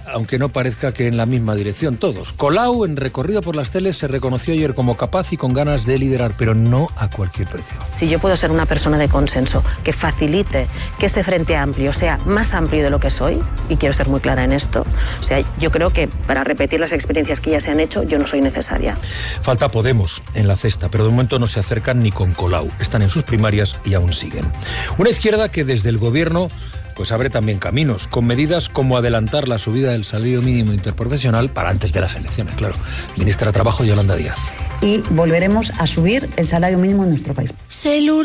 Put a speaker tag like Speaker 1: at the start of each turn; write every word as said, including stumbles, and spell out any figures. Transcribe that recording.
Speaker 1: aunque no parezca que en la misma dirección todos. Colau, en recorrido por las teles, se reconoció ayer como capaz y con ganas de liderar, pero no a cualquier precio.
Speaker 2: Si yo puedo ser una persona de consenso que facilite que ese Frente Amplio sea más amplio de lo que soy, y quiero ser muy clara en esto, o sea, yo creo que para repetir las experiencias que ya se han hecho, yo no soy necesaria.
Speaker 1: Falta Podemos en la cesta, pero de momento no se acercan ni con Colau. Están en sus primarias y aún siguen. Una izquierda que desde el gobierno pues abre también caminos, con medidas como adelantar la subida del salario mínimo interprofesional para antes de las elecciones, claro. Ministra de Trabajo, Yolanda Díaz.
Speaker 3: Y volveremos a subir el salario mínimo en nuestro país.